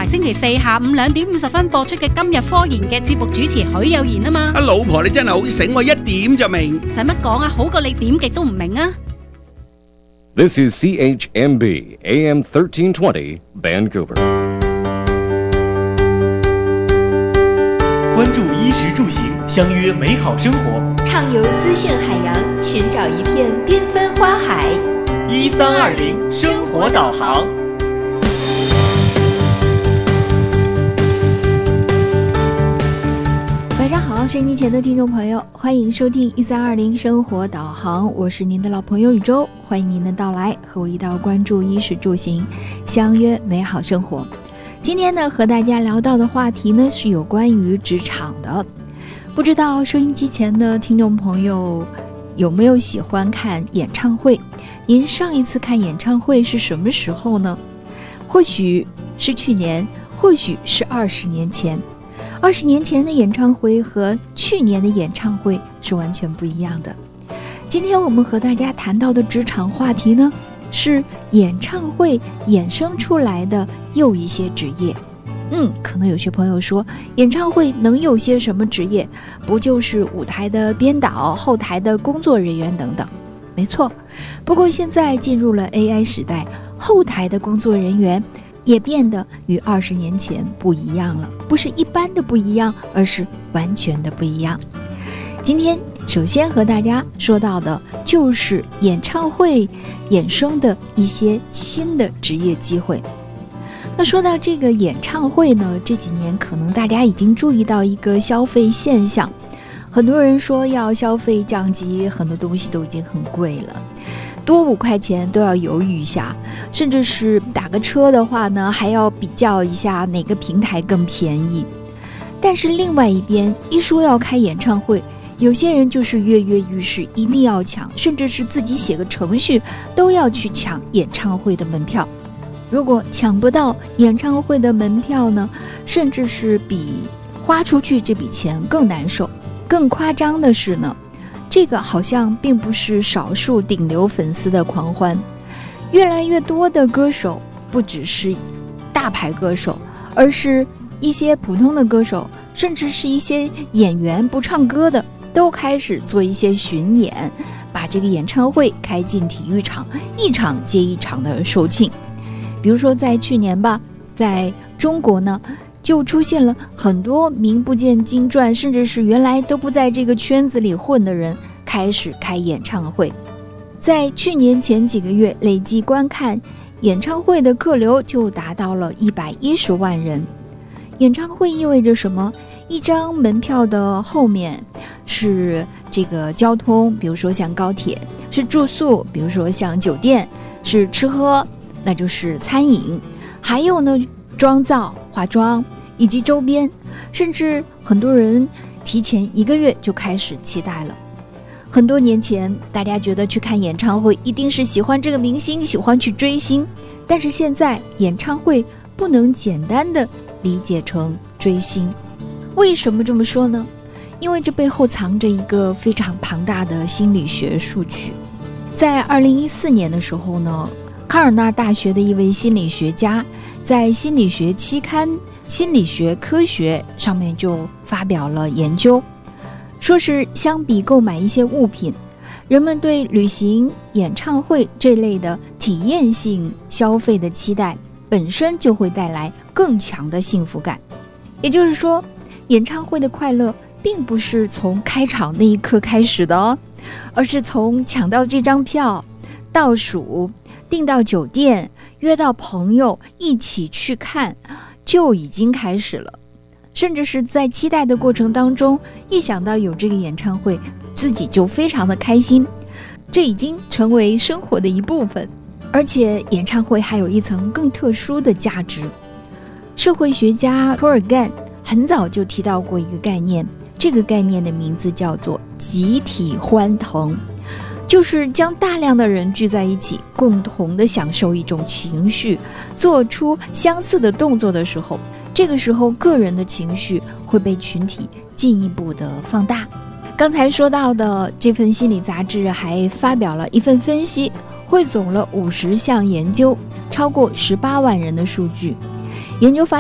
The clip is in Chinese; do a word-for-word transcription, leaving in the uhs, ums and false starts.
星期四下午兩點五十分播出嘅今日科研嘅節目主持許有賢啊嘛。 啊，老婆你真係好醒喎，一點就明。 使乜講啊？好過你點極都唔明啊。 This is C H M B A M thirteen twenty Vancouver。 关注衣食住行，相约美好生活。 畅游资讯海洋，寻找一片缤纷花海。 一三二零生活导航。 晚上好，收音机前的听众朋友，欢迎收听一三二零生活导航，我是您的老朋友宇宙，欢迎您的到来，和我一道关注衣食住行，相约美好生活。今天呢，和大家聊到的话题呢是有关于职场的。不知道收音机前的听众朋友有没有喜欢看演唱会？您上一次看演唱会是什么时候呢？或许是去年，或许是二十年前。二十年前的演唱会和去年的演唱会是完全不一样的。今天我们和大家谈到的职场话题呢，是演唱会衍生出来的又一些职业。嗯，可能有些朋友说，演唱会能有些什么职业？不就是舞台的编导、后台的工作人员等等？没错，不过现在进入了 A I 时代，后台的工作人员也变得与二十年前不一样了，不是一般的不一样，而是完全的不一样。今天首先和大家说到的就是演唱会衍生的一些新的职业机会。那说到这个演唱会呢，这几年可能大家已经注意到一个消费现象，很多人说要消费降级，很多东西都已经很贵了，多五块钱都要犹豫一下，甚至是打个车的话呢，还要比较一下哪个平台更便宜。但是另外一边，一说要开演唱会，有些人就是跃跃欲试，一定要抢，甚至是自己写个程序都要去抢演唱会的门票。如果抢不到演唱会的门票呢，甚至是比花出去这笔钱更难受。更夸张的是呢，这个好像并不是少数顶流粉丝的狂欢，越来越多的歌手不只是大牌歌手，而是一些普通的歌手，甚至是一些演员不唱歌的，都开始做一些巡演，把这个演唱会开进体育场，一场接一场的售罄。比如说在去年吧，在中国呢，就出现了很多名不见经传，甚至是原来都不在这个圈子里混的人开始开演唱会。在去年前几个月，累计观看演唱会的客流就达到了一百一十万人。演唱会意味着什么？一张门票的后面是这个交通，比如说像高铁，是住宿，比如说像酒店，是吃喝，那就是餐饮，还有呢妆造、化妆以及周边，甚至很多人提前一个月就开始期待了。很多年前大家觉得去看演唱会一定是喜欢这个明星，喜欢去追星，但是现在演唱会不能简单的理解成追星。为什么这么说呢？因为这背后藏着一个非常庞大的心理学数据。在二零一四年的时候呢，卡尔纳大学的一位心理学家在心理学期刊《心理学科学》上面就发表了研究，说是相比购买一些物品，人们对旅行、演唱会这类的体验性消费的期待本身就会带来更强的幸福感。也就是说，演唱会的快乐并不是从开场那一刻开始的哦，而是从抢到这张票、倒数、订到酒店、约到朋友一起去看就已经开始了。甚至是在期待的过程当中，一想到有这个演唱会，自己就非常的开心，这已经成为生活的一部分。而且演唱会还有一层更特殊的价值。社会学家托尔干很早就提到过一个概念，这个概念的名字叫做集体欢腾，就是将大量的人聚在一起，共同的享受一种情绪，做出相似的动作的时候，这个时候个人的情绪会被群体进一步的放大。刚才说到的这份心理杂志还发表了一份分析，汇总了五十项研究，超过十八万人的数据。研究发